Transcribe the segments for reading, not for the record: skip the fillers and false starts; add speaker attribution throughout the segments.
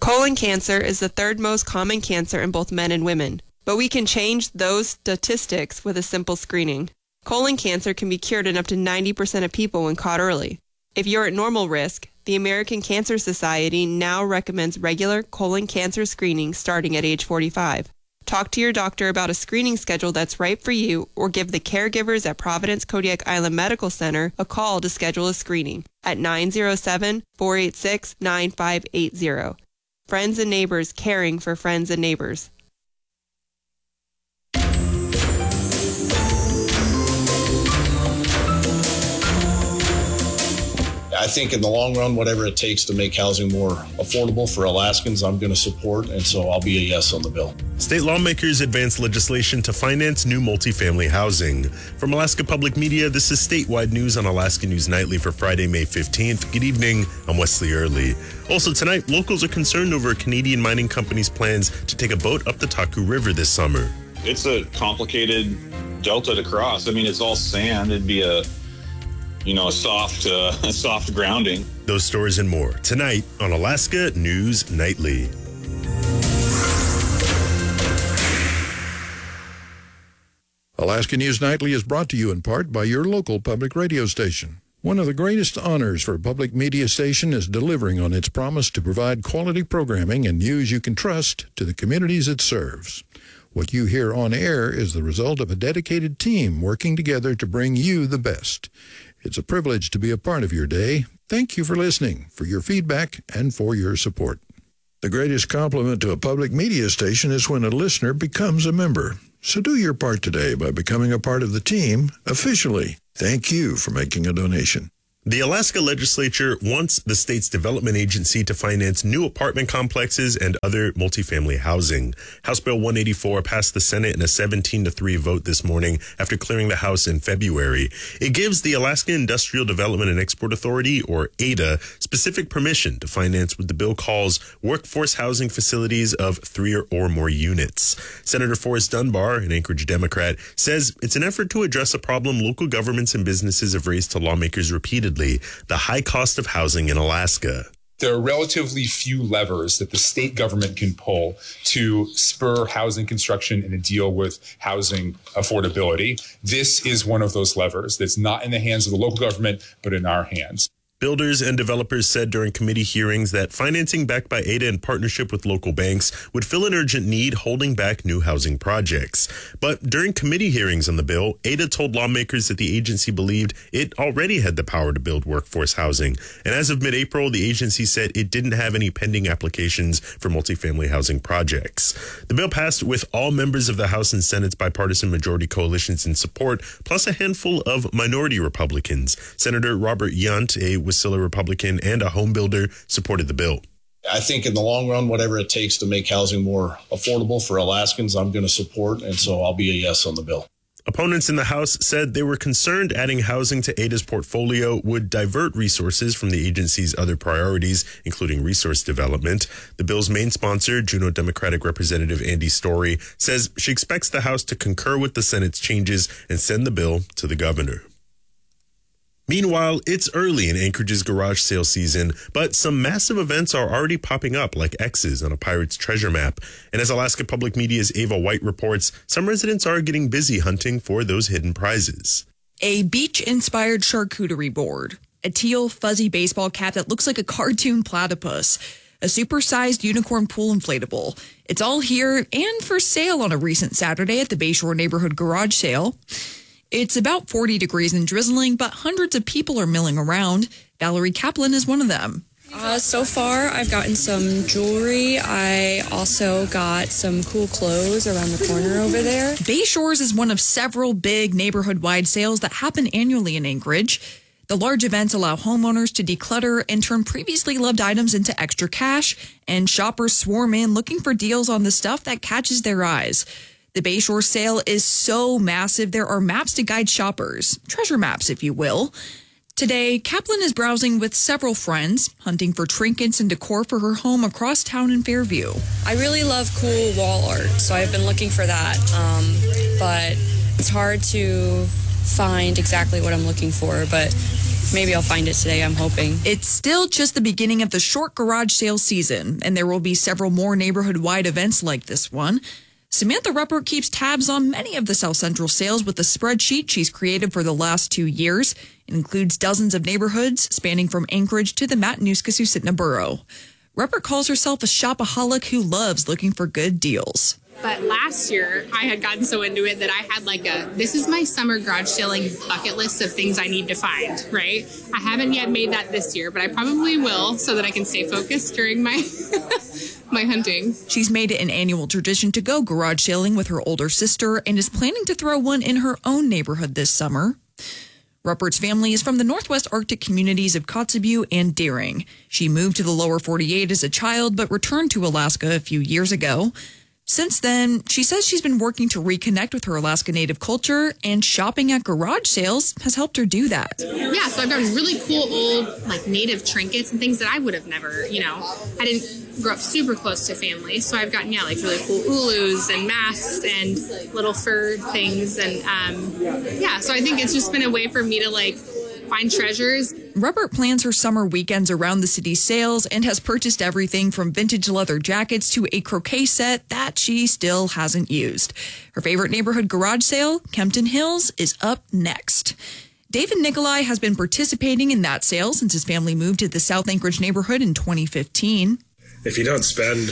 Speaker 1: Colon cancer is the third most common cancer in both men and women, but we can change those statistics with a simple screening. Colon cancer can be cured in up to 90% of people when caught early. If you're at normal risk, the American Cancer Society now recommends regular colon cancer screening starting at age 45. Talk to your doctor about a screening schedule that's right for you, or give the caregivers at Providence Kodiak Island Medical Center a call to schedule a screening at 907-486-9580. Friends and neighbors caring for friends and neighbors.
Speaker 2: I think in the long run, whatever it takes to make housing more affordable for Alaskans, I'm going to support, and so I'll be a yes on the bill.
Speaker 3: State lawmakers advanced legislation to finance new multifamily housing. From Alaska Public Media, this is statewide news on Alaska News Nightly for Friday, May 15th. Good evening, I'm Wesley Early. Also tonight, locals are concerned over a Canadian mining company's plans to take a boat up the Taku River this summer.
Speaker 4: It's a complicated delta to cross. I mean, it's all sand. It'd be a soft grounding.
Speaker 3: Those stories and more tonight on Alaska News Nightly.
Speaker 5: Alaska News Nightly is brought to you in part by your local public radio station. One of the greatest honors for a public media station is delivering on its promise to provide quality programming and news you can trust to the communities it serves. What you hear on air is the result of a dedicated team working together to bring you the best. It's a privilege to be a part of your day. Thank you for listening, for your feedback, and for your support. The greatest compliment to a public media station is when a listener becomes a member. So do your part today by becoming a part of the team officially. Thank you for making a donation.
Speaker 3: The Alaska legislature wants the state's development agency to finance new apartment complexes and other multifamily housing. House Bill 184 passed the Senate in a 17-3 vote this morning after clearing the House in February. It gives the Alaska Industrial Development and Export Authority, or ADA, specific permission to finance what the bill calls workforce housing facilities of 3 or more units. Senator Forrest Dunbar, an Anchorage Democrat, says it's an effort to address a problem local governments and businesses have raised to lawmakers repeatedly: the high cost of housing in Alaska.
Speaker 6: There are relatively few levers that the state government can pull to spur housing construction and to deal with housing affordability. This is one of those levers that's not in the hands of the local government, but in our hands.
Speaker 3: Builders and developers said during committee hearings that financing backed by ADA in partnership with local banks would fill an urgent need, holding back new housing projects. But during committee hearings on the bill, ADA told lawmakers that the agency believed it already had the power to build workforce housing. And as of mid-April, the agency said it didn't have any pending applications for multifamily housing projects. The bill passed with all members of the House and Senate's bipartisan majority coalitions in support, plus a handful of minority Republicans. Senator Robert Yount, a Wasilla Republican and a home builder, supported the bill.
Speaker 2: I think in the long run, whatever it takes to make housing more affordable for Alaskans, I'm going to support, and so I'll be a yes on the bill.
Speaker 3: Opponents in the House said they were concerned adding housing to ADA's portfolio would divert resources from the agency's other priorities, including resource development. The bill's main sponsor, Juneau Democratic Representative Andy Story, says she expects the House to concur with the Senate's changes and send the bill to the governor. Meanwhile, it's early in Anchorage's garage sale season, but some massive events are already popping up, like X's on a pirate's treasure map. And as Alaska Public Media's Ava White reports, some residents are getting busy hunting for those hidden prizes.
Speaker 7: A beach-inspired charcuterie board, a teal fuzzy baseball cap that looks like a cartoon platypus, a supersized unicorn pool inflatable. It's all here and for sale on a recent Saturday at the Bayshore Neighborhood Garage Sale. It's about 40 degrees and drizzling, but hundreds of people are milling around. Valerie Kaplan is one of them.
Speaker 8: So far, I've gotten some jewelry. I also got some cool clothes around the corner over there.
Speaker 7: Bayshore's is one of several big neighborhood-wide sales that happen annually in Anchorage. The large events allow homeowners to declutter and turn previously loved items into extra cash, and shoppers swarm in looking for deals on the stuff that catches their eyes. The Bayshore sale is so massive, there are maps to guide shoppers, treasure maps, if you will. Today, Kaplan is browsing with several friends, hunting for trinkets and decor for her home across town in Fairview.
Speaker 8: I really love cool wall art, so I've been looking for that, but it's hard to find exactly what I'm looking for, but maybe I'll find it today, I'm hoping.
Speaker 7: It's still just the beginning of the short garage sale season, and there will be several more neighborhood-wide events like this one. Samantha Ruppert keeps tabs on many of the South Central sales with a spreadsheet she's created for the last 2 years. It includes dozens of neighborhoods spanning from Anchorage to the Matanuska-Susitna borough. Ruppert calls herself a shopaholic who loves looking for good deals.
Speaker 9: But last year, I had gotten so into it that I had this is my summer garage selling bucket list of things I need to find, right? I haven't yet made that this year, but I probably will so that I can stay focused during my my hunting.
Speaker 7: She's made it an annual tradition to go garage sailing with her older sister and is planning to throw one in her own neighborhood this summer. Ruppert's family is from the Northwest Arctic communities of Kotzebue and Deering. She moved to the lower 48 as a child, but returned to Alaska a few years ago. Since then, she says she's been working to reconnect with her Alaska Native culture, and shopping at garage sales has helped her do that.
Speaker 9: Yeah, so I've got really cool old Native trinkets and things that I would have never, I didn't grow up super close to family, so I've gotten, really cool ulus and masks and little fur things, and so I think it's just been a way for me to find treasures.
Speaker 7: Ruppert plans her summer weekends around the city's sales and has purchased everything from vintage leather jackets to a croquet set that she still hasn't used. Her favorite neighborhood garage sale, Kempton Hills, is up next. David Nikolai has been participating in that sale since his family moved to the South Anchorage neighborhood in 2015.
Speaker 10: If you don't spend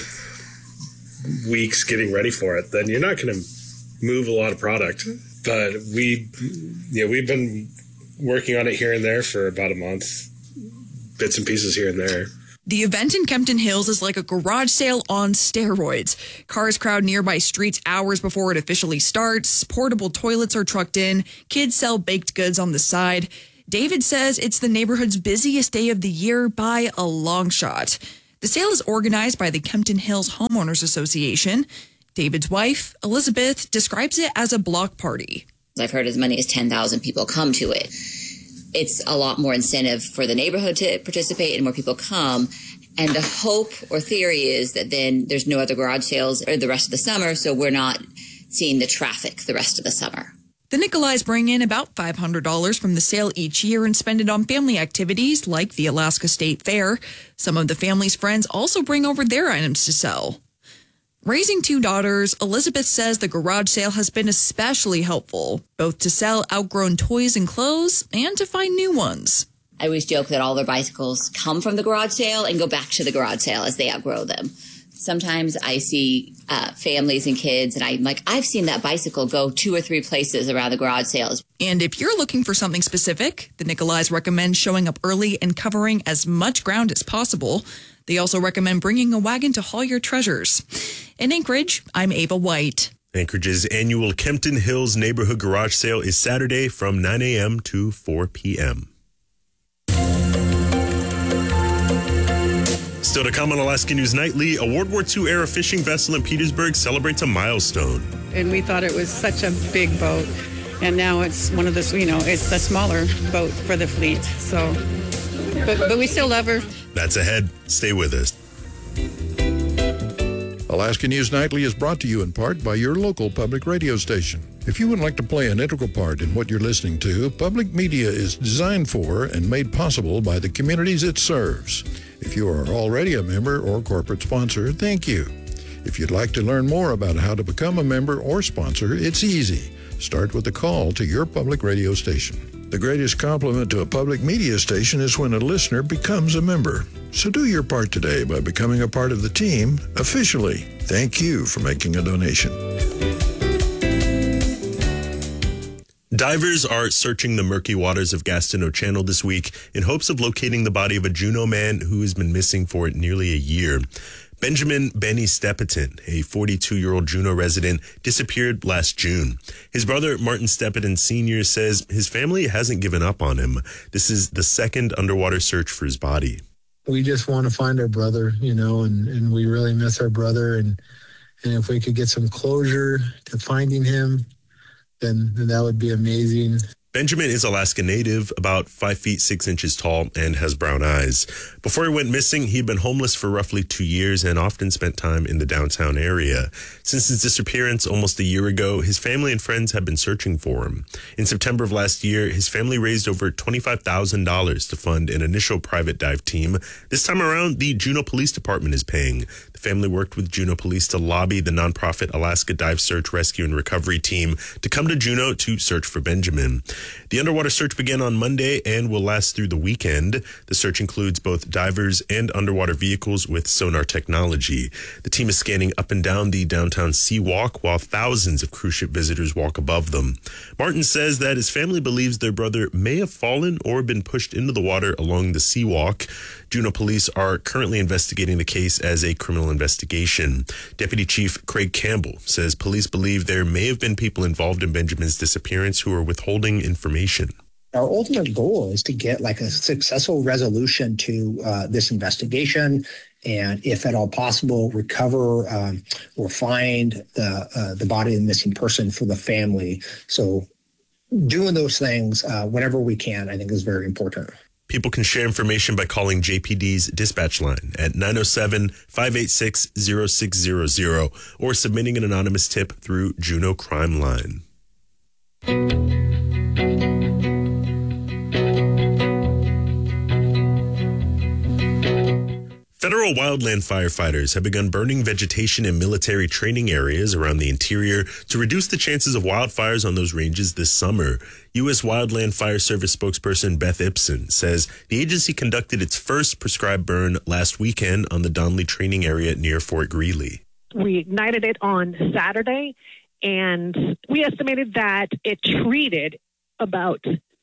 Speaker 10: weeks getting ready for it, then you're not going to move a lot of product. But we've been working on it here and there for about a month, bits and pieces here and there.
Speaker 7: The event in Kempton Hills is like a garage sale on steroids. Cars crowd nearby streets hours before it officially starts. Portable toilets are trucked in. Kids sell baked goods on the side. David says it's the neighborhood's busiest day of the year by a long shot. The sale is organized by the Kempton Hills Homeowners Association. David's wife, Elizabeth, describes it as a block party.
Speaker 11: I've heard as many as 10,000 people come to it. It's a lot more incentive for the neighborhood to participate and more people come. And the hope or theory is that then there's no other garage sales or the rest of the summer, so we're not seeing the traffic the rest of the summer.
Speaker 7: The Nikolais bring in about $500 from the sale each year and spend it on family activities like the Alaska State Fair. Some of the family's friends also bring over their items to sell. Raising 2 daughters, Elizabeth says the garage sale has been especially helpful, both to sell outgrown toys and clothes and to find new ones.
Speaker 11: I always joke that all their bicycles come from the garage sale and go back to the garage sale as they outgrow them. Sometimes I see families and kids, and I'm like, I've seen that bicycle go 2 or 3 places around the garage sales.
Speaker 7: And if you're looking for something specific, the Nikolais recommend showing up early and covering as much ground as possible. They also recommend bringing a wagon to haul your treasures. In Anchorage, I'm Ava White.
Speaker 3: Anchorage's annual Kempton Hills Neighborhood Garage Sale is Saturday from 9 a.m. to 4 p.m. Still to come on Alaska News Nightly, a World War II era fishing vessel in Petersburg celebrates a milestone.
Speaker 12: And we thought it was such a big boat. And now it's one of the, it's the smaller boat for the fleet. So, but we still love her.
Speaker 3: That's ahead. Stay with us.
Speaker 5: Alaska News Nightly is brought to you in part by your local public radio station. If you would like to play an integral part in what you're listening to, public media is designed for and made possible by the communities it serves. If you are already a member or corporate sponsor, thank you. If you'd like to learn more about how to become a member or sponsor, it's easy. Start with a call to your public radio station. The greatest compliment to a public media station is when a listener becomes a member. So do your part today by becoming a part of the team officially. Thank you for making a donation.
Speaker 3: Divers are searching the murky waters of Gastineau Channel this week in hopes of locating the body of a Juneau man who has been missing for nearly a year. Benjamin Benny Stepetin, a 42-year-old Juneau resident, disappeared last June. His brother, Martin Stepetin Sr., says his family hasn't given up on him. This is the second underwater search for his body.
Speaker 13: We just want to find our brother, and we really miss our brother. And if we could get some closure to finding him, then that would be amazing.
Speaker 3: Benjamin is Alaska native, about 5 feet 6 inches tall, and has brown eyes. Before he went missing, he'd been homeless for roughly 2 years and often spent time in the downtown area. Since his disappearance almost a year ago, his family and friends have been searching for him. In September of last year, his family raised over $25,000 to fund an initial private dive team. This time around, the Juneau Police Department is paying. The family worked with Juneau Police to lobby the nonprofit Alaska Dive Search, Rescue, and Recovery Team to come to Juneau to search for Benjamin. The underwater search began on Monday and will last through the weekend. The search includes both divers and underwater vehicles with sonar technology. The team is scanning up and down the downtown Seawalk while thousands of cruise ship visitors walk above them. Martin says that his family believes their brother may have fallen or been pushed into the water along the Seawalk. Juneau police are currently investigating the case as a criminal investigation. Deputy Chief Craig Campbell says police believe there may have been people involved in Benjamin's disappearance who are withholding information.
Speaker 14: Our ultimate goal is to get like a successful resolution to this investigation, and if at all possible, recover or find the body of the missing person for the family. So doing those things whenever we can, I think, is very important.
Speaker 3: People can share information by calling JPD's dispatch line at 907-586-0600 or submitting an anonymous tip through Juneau Crime Line. Federal wildland firefighters have begun burning vegetation in military training areas around the interior to reduce the chances of wildfires on those ranges this summer. U.S. Wildland Fire Service spokesperson Beth Ipson says the agency conducted its first prescribed burn last weekend on the Donley training area near Fort Greely.
Speaker 15: We ignited it on Saturday, and we estimated that it treated about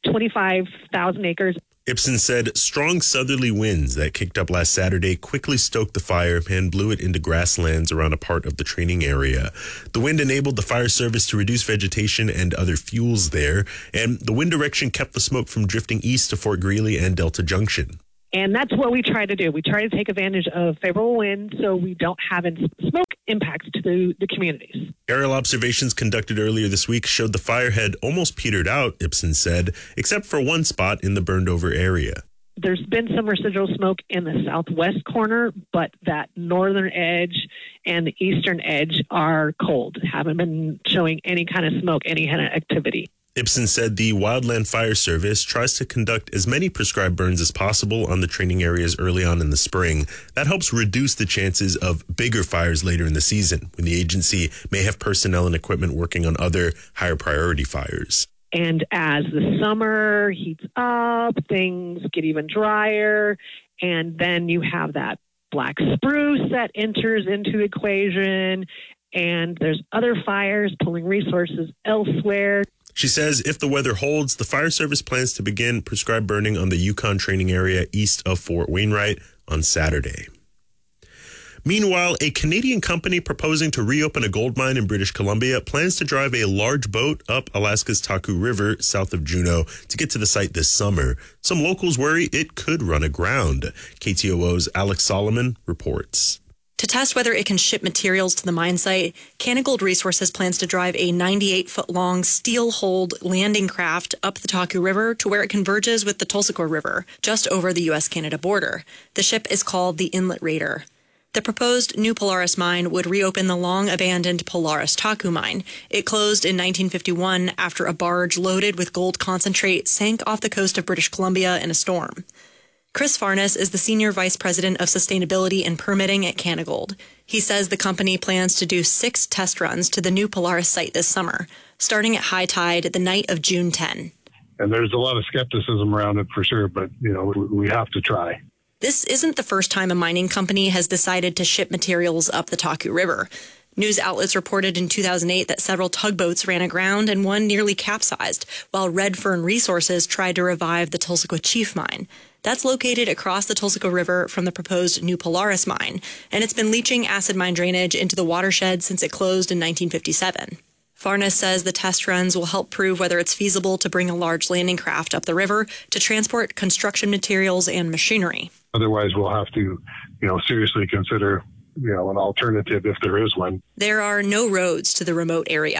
Speaker 15: 25,000 acres.
Speaker 3: Ipson said strong southerly winds that kicked up last Saturday quickly stoked the fire and blew it into grasslands around a part of the training area. The wind enabled the fire service to reduce vegetation and other fuels there, and the wind direction kept the smoke from drifting east to Fort Greely and Delta Junction.
Speaker 15: And that's what we try to do. We try to take advantage of favorable winds so we don't have any smoke impacts to the communities.
Speaker 3: Aerial observations conducted earlier this week showed the fire had almost petered out, Ipson said, except for one spot in the burned over area.
Speaker 15: There's been some residual smoke in the southwest corner, but that northern edge and the eastern edge are cold. Haven't been showing any kind of smoke, any kind of activity.
Speaker 3: Ipson said the Wildland Fire Service tries to conduct as many prescribed burns as possible on the training areas early on in the spring. That helps reduce the chances of bigger fires later in the season, when the agency may have personnel and equipment working on other higher priority fires.
Speaker 15: And as the summer heats up, things get even drier, and then you have that black spruce that enters into the equation, and there's other fires pulling resources elsewhere.
Speaker 3: She says if the weather holds, the fire service plans to begin prescribed burning on the Yukon training area east of Fort Wainwright on Saturday. Meanwhile, a Canadian company proposing to reopen a gold mine in British Columbia plans to drive a large boat up Alaska's Taku River south of Juneau to get to the site this summer. Some locals worry it could run aground. KTOO's Alex Solomon reports.
Speaker 16: To test whether it can ship materials to the mine site, Canada Resources plans to drive a 98-foot-long steel-hulled landing craft up the Taku River to where it converges with the Tulsiko River, just over the U.S.-Canada border. The ship is called the Inlet Raider. The proposed new Polaris mine would reopen the long-abandoned Polaris Taku mine. It closed in 1951 after a barge loaded with gold concentrate sank off the coast of British Columbia in a storm. Chris Farnes is the Senior Vice President of Sustainability and Permitting at Canagold. He says the company plans to do 6 test runs to the new Polaris site this summer, starting at high tide the night of June 10.
Speaker 17: And there's a lot of skepticism around it for sure, but, we have to try.
Speaker 16: This isn't the first time a mining company has decided to ship materials up the Taku River. News outlets reported in 2008 that several tugboats ran aground and one nearly capsized, while Redfern Resources tried to revive the Tulsiko Chief mine. That's located across the Tulsiko River from the proposed new Polaris mine, and it's been leaching acid mine drainage into the watershed since it closed in 1957. Farnes says the test runs will help prove whether it's feasible to bring a large landing craft up the river to transport construction materials and machinery.
Speaker 17: Otherwise, we'll have to, seriously consider, an alternative if there is one.
Speaker 16: There are no roads to the remote area.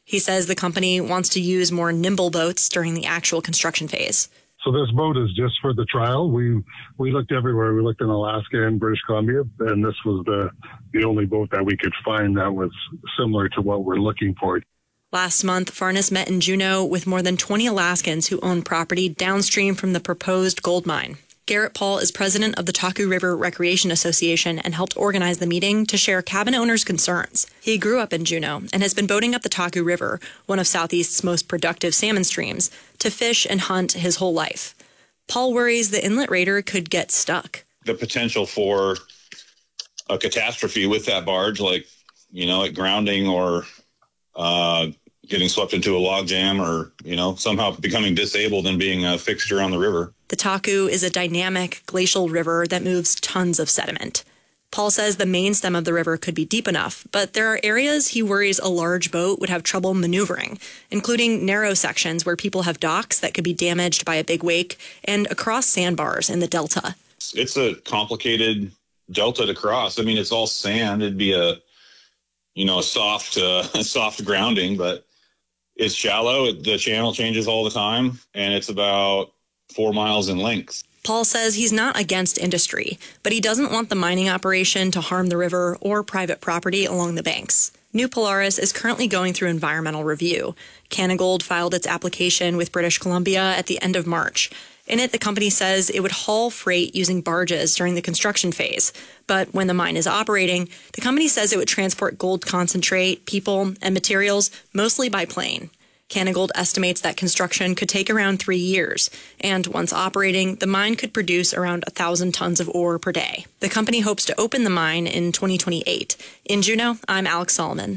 Speaker 16: He says the company wants to use more nimble boats during the actual construction phase.
Speaker 17: So this boat is just for the trial. We looked everywhere. We looked in Alaska and British Columbia, and this was the only boat that we could find that was similar to what we're looking for.
Speaker 16: Last month, Farness met in Juneau with more than 20 Alaskans who own property downstream from the proposed gold mine. Garrett Paul is president of the Taku River Recreation Association and helped organize the meeting to share cabin owners' concerns. He grew up in Juneau and has been boating up the Taku River, one of Southeast's most productive salmon streams, to fish and hunt his whole life. Paul worries the inlet raider could get stuck.
Speaker 4: The potential for a catastrophe with that barge, like, it grounding or getting swept into a log jam or, somehow becoming disabled and being a fixture on the river.
Speaker 16: The Taku is a dynamic glacial river that moves tons of sediment. Paul says the main stem of the river could be deep enough, but there are areas he worries a large boat would have trouble maneuvering, including narrow sections where people have docks that could be damaged by a big wake and across sandbars in the delta.
Speaker 4: It's a complicated delta to cross. I mean, it's all sand. It'd be a soft grounding, but it's shallow. The channel changes all the time, and it's about 4 miles in length.
Speaker 16: Paul says he's not against industry, but he doesn't want the mining operation to harm the river or private property along the banks. New Polaris is currently going through environmental review. Cannagold filed its application with British Columbia at the end of March. In it, the company says it would haul freight using barges during the construction phase. But when the mine is operating, the company says it would transport gold concentrate, people, and materials mostly by plane. Cannagold estimates that construction could take around 3 years, and once operating, the mine could produce around 1,000 tons of ore per day. The company hopes to open the mine in 2028. In Juneau, I'm Alex Solomon.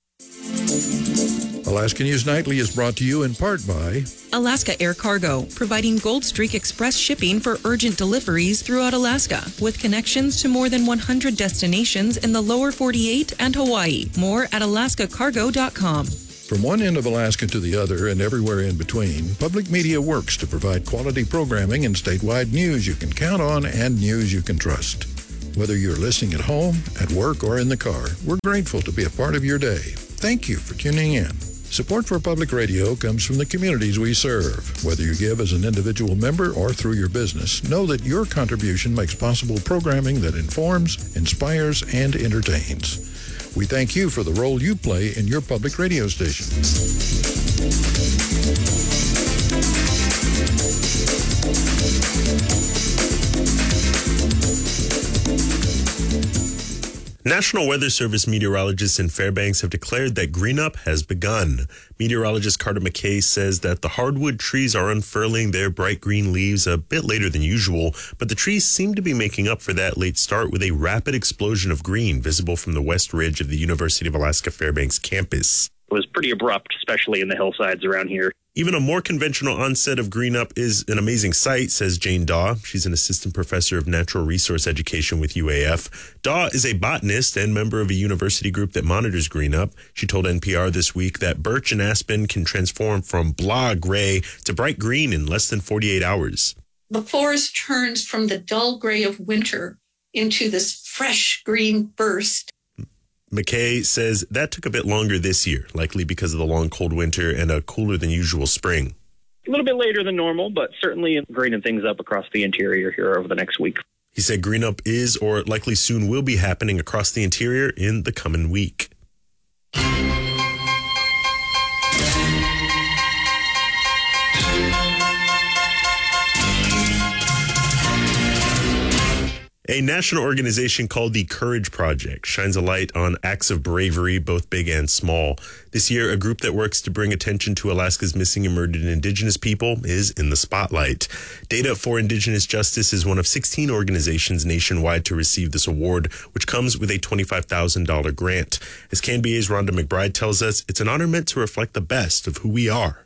Speaker 5: Alaska News Nightly is brought to you in part by
Speaker 18: Alaska Air Cargo, providing Gold Streak Express shipping for urgent deliveries throughout Alaska, with connections to more than 100 destinations in the lower 48 and Hawaii. More at alaskacargo.com.
Speaker 5: From one end of Alaska to the other and everywhere in between, public media works to provide quality programming and statewide news you can count on and news you can trust. Whether you're listening at home, at work, or in the car, we're grateful to be a part of your day. Thank you for tuning in. Support for public radio comes from the communities we serve. Whether you give as an individual member or through your business, know that your contribution makes possible programming that informs, inspires, and entertains. We thank you for the role you play in your public radio station.
Speaker 3: National Weather Service meteorologists in Fairbanks have declared that green-up has begun. Meteorologist Carter McKay says that the hardwood trees are unfurling their bright green leaves a bit later than usual, but the trees seem to be making up for that late start with a rapid explosion of green visible from the west ridge of the University of Alaska Fairbanks campus.
Speaker 19: It was pretty abrupt, especially in the hillsides around here.
Speaker 3: Even a more conventional onset of green up is an amazing sight, says Jane Daw. She's an assistant professor of natural resource education with UAF. Daw is a botanist and member of a university group that monitors green up. She told NPR this week that birch and aspen can transform from blah gray to bright green in less than 48 hours.
Speaker 20: The forest turns from the dull gray of winter into this fresh green burst.
Speaker 3: McKay says that took a bit longer this year, likely because of the long cold winter and a cooler than usual spring.
Speaker 19: A little bit later than normal, but certainly greening things up across the interior here over the next week.
Speaker 3: He said green up is or likely soon will be happening across the interior in the coming week. A national organization called the Courage Project shines a light on acts of bravery, both big and small. This year, a group that works to bring attention to Alaska's missing and murdered Indigenous people is in the spotlight. Data for Indigenous Justice is one of 16 organizations nationwide to receive this award, which comes with a $25,000 grant. As KNBA's Rhonda McBride tells us, it's an honor meant to reflect the best of who we are.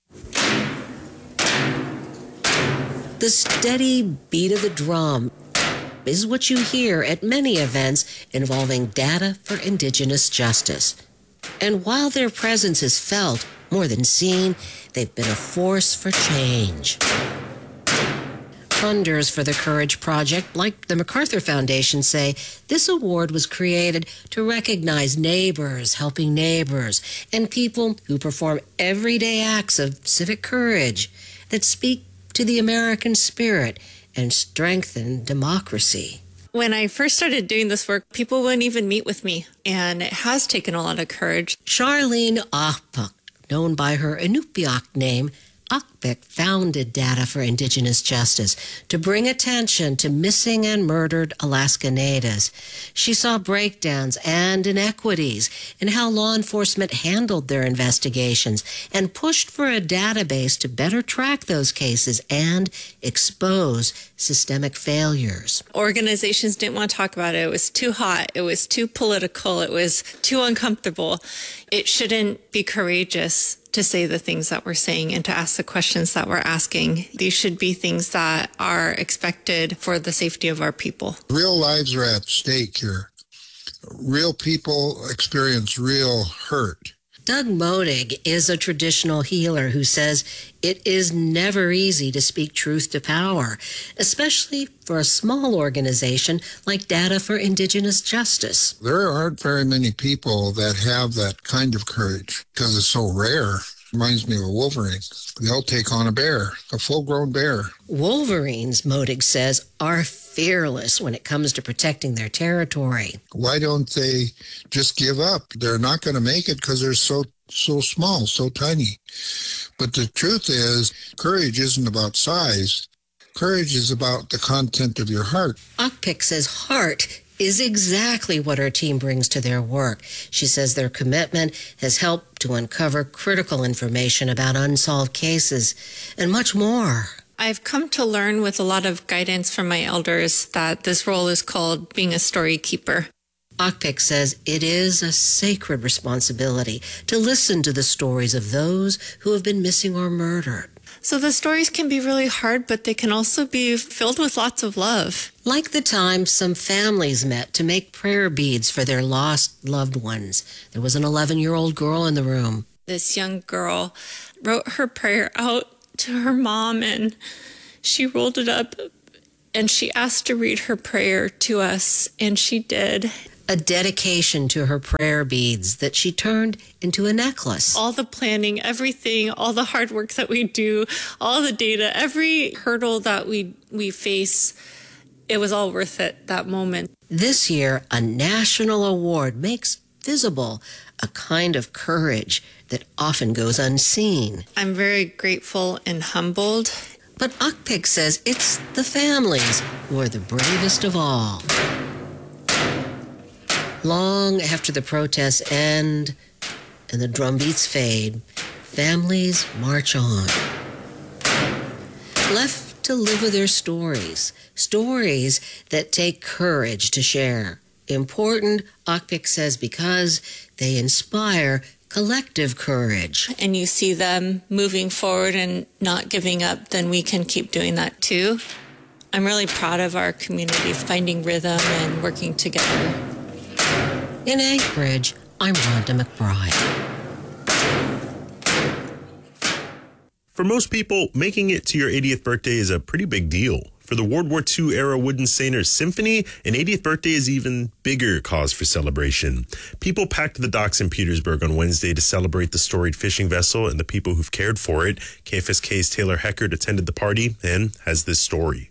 Speaker 21: The steady beat of a drum is what you hear at many events involving data for Indigenous justice. And while their presence is felt more than seen, they've been a force for change. funders for the Courage Project, like the MacArthur Foundation, say this award was created to recognize neighbors helping neighbors and people who perform everyday acts of civic courage that speak to the American spirit and strengthen democracy.
Speaker 16: When I first started doing this work, people wouldn't even meet with me, and it has taken a lot of courage.
Speaker 21: Charlene Akpik, known by her Inupiaq name, Akpik founded Data for Indigenous Justice to bring attention to missing and murdered Alaska Natives. She saw breakdowns and inequities in how law enforcement handled their investigations and pushed for a database to better track those cases and expose systemic failures.
Speaker 16: Organizations didn't want to talk about it. It was too hot. It was too political. It was too uncomfortable. It shouldn't be courageous to say the things that we're saying and to ask the questions that we're asking. These should be things that are expected for the safety of our people.
Speaker 1: Real lives are at stake here. Real people experience real hurt.
Speaker 21: Doug Modig is a traditional healer who says it is never easy to speak truth to power, especially for a small organization like Data for Indigenous Justice.
Speaker 1: There aren't very many people that have that kind of courage because it's so rare. Reminds me of a Wolverine. They'll take on a bear, a full-grown bear.
Speaker 21: Wolverines, Modig says, are fearless when it comes to protecting their territory.
Speaker 1: Why don't they just give up? They're not going to make it because they're so small, so tiny. But the truth is, courage isn't about size. Courage is about the content of your heart.
Speaker 21: Akpik says heart is exactly what her team brings to their work. She says their commitment has helped to uncover critical information about unsolved cases and much more.
Speaker 16: I've come to learn with a lot of guidance from my elders that this role is called being a story keeper.
Speaker 21: Akpik says it is a sacred responsibility to listen to the stories of those who have been missing or murdered.
Speaker 16: So the stories can be really hard, but they can also be filled with lots of love.
Speaker 21: Like the time some families met to make prayer beads for their lost loved ones. There was an 11-year-old girl in the room.
Speaker 16: This young girl wrote her prayer out to her mom, and she rolled it up, and she asked to read her prayer to us, and she did.
Speaker 21: A dedication to her prayer beads that she turned into a necklace.
Speaker 16: All the planning, everything, all the hard work that we do, all the data, every hurdle that we face, it was all worth it, that moment.
Speaker 21: This year, a national award makes visible a kind of courage that often goes unseen.
Speaker 16: I'm very grateful and humbled.
Speaker 21: But Akpik says it's the families who are the bravest of all. Long after the protests end and the drumbeats fade, families march on. Left to live with their stories, stories that take courage to share. Important, Akpik says, because they inspire collective courage.
Speaker 16: And you see them moving forward and not giving up, then we can keep doing that too. I'm really proud of our community finding rhythm and working together.
Speaker 21: In Anchorage, I'm Rhonda McBride.
Speaker 3: For most people, making it to your 80th birthday is a pretty big deal. For the World War II era Wooden Seiners Symphony, an 80th birthday is even bigger cause for celebration. People packed the docks in Petersburg on Wednesday to celebrate the storied fishing vessel and the people who've cared for it. KFSK's Taylor Heckert attended the party and has this story.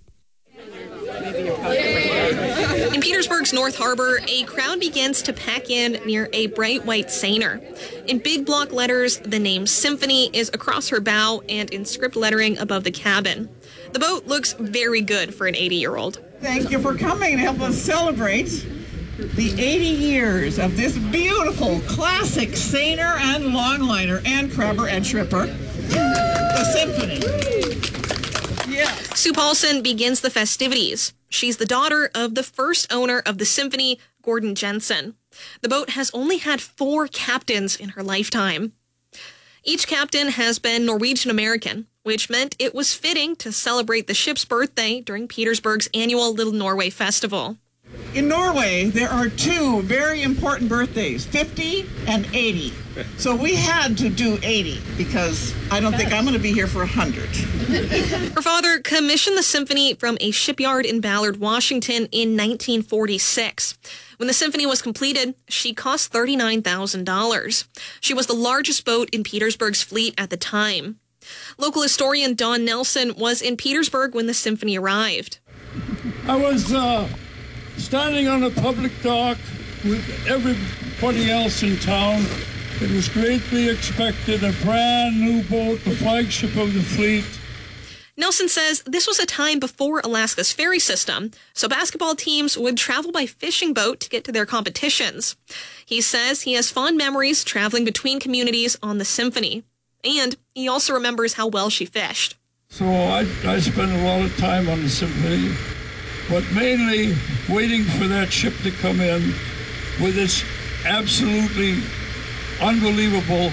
Speaker 22: In Petersburg's North Harbor, a crowd begins to pack in near a bright white seiner. In big block letters, the name Symphony is across her bow and in script lettering above the cabin. The boat looks very good for an 80-year-old.
Speaker 23: Thank you for coming to help us celebrate the 80 years of this beautiful classic seiner and longliner and crabber and shripper, the Symphony. Yes.
Speaker 22: Sue Paulson begins the festivities. She's the daughter of the first owner of the Symphony, Gordon Jensen. The boat has only had 4 captains in her lifetime. Each captain has been Norwegian American, which meant it was fitting to celebrate the ship's birthday during Petersburg's annual Little Norway Festival.
Speaker 23: In Norway, there are two very important birthdays, 50 and 80. So we had to do 80 because I don't think I'm going to be here for 100.
Speaker 22: Her father commissioned the symphony from a shipyard in Ballard, Washington in 1946. When the symphony was completed, she cost $39,000. She was the largest boat in Petersburg's fleet at the time. Local historian Don Nelson was in Petersburg when the symphony arrived.
Speaker 2: I was standing on a public dock with everybody else in town. It was greatly expected, a brand new boat, the flagship of the fleet.
Speaker 22: Nelson says this was a time before Alaska's ferry system, so basketball teams would travel by fishing boat to get to their competitions. He says he has fond memories traveling between communities on the symphony, and he also remembers how well she fished.
Speaker 2: So I spent a lot of time on the symphony, but mainly waiting for that ship to come in with its absolutely unbelievable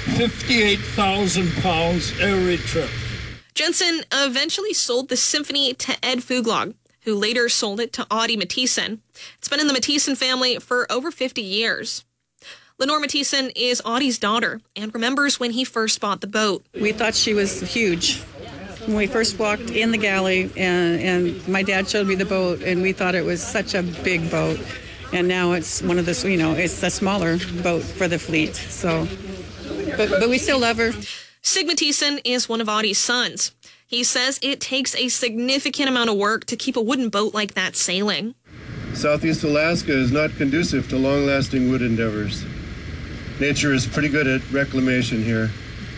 Speaker 2: 58,000 pounds every trip.
Speaker 22: Jensen eventually sold the symphony to Ed Fuglog, who later sold it to Audie Mathieson. It's been in the Mathieson family for over 50 years. Lenore Mathieson is Audie's daughter and remembers when he first bought the boat.
Speaker 12: We thought she was huge. When we first walked in the galley and my dad showed me the boat and we thought it was such a big boat. And now it's one of the, it's a smaller boat for the fleet. So, but we still love her.
Speaker 22: Sig Mathieson is one of Audie's sons. He says it takes a significant amount of work to keep a wooden boat like that sailing.
Speaker 6: Southeast Alaska is not conducive to long-lasting wood endeavors. Nature is pretty good at reclamation here.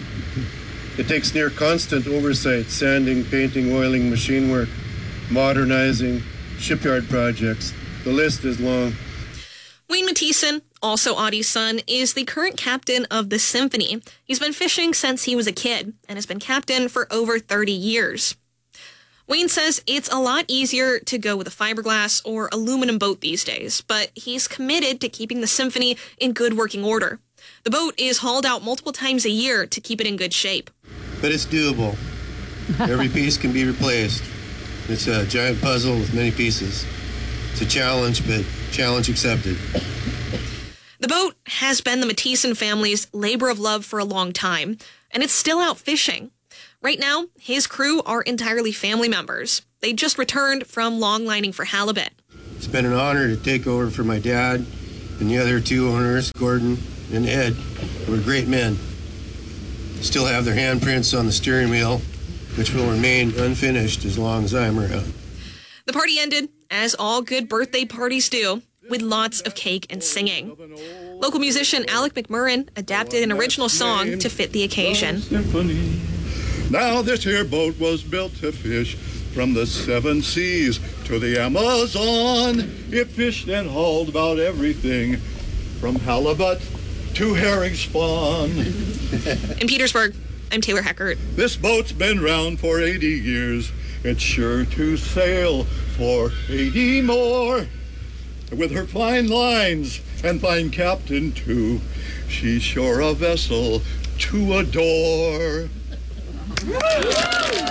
Speaker 6: It takes near constant oversight, sanding, painting, oiling, machine work, modernizing, shipyard projects. The list is long.
Speaker 22: Wayne Mathieson, also Audie's son, is the current captain of the Symphony. He's been fishing since he was a kid and has been captain for over 30 years. Wayne says it's a lot easier to go with a fiberglass or aluminum boat these days, but he's committed to keeping the Symphony in good working order. The boat is hauled out multiple times a year to keep it in good shape.
Speaker 6: But it's doable. Every piece can be replaced. It's a giant puzzle with many pieces. It's a challenge, but challenge accepted.
Speaker 22: The boat has been the Mathieson family's labor of love for a long time, and it's still out fishing. Right now, his crew are entirely family members. They just returned from longlining for halibut.
Speaker 6: It's been an honor to take over for my dad and the other two owners, Gordon and Ed, who were great men. Still have their handprints on the steering wheel, which will remain unfinished as long as I'm around.
Speaker 22: The party ended, as all good birthday parties do, with lots of cake and singing. Local musician Alec McMurrin adapted an original song to fit the occasion.
Speaker 8: Now this here boat was built to fish from the 7 seas to the Amazon. It fished and hauled about everything from halibut to herring spawn.
Speaker 22: In Petersburg, I'm Taylor Heckert.
Speaker 8: This boat's been round for 80 years. It's sure to sail for 80 more. With her fine lines and fine captain too, she's sure a vessel to adore.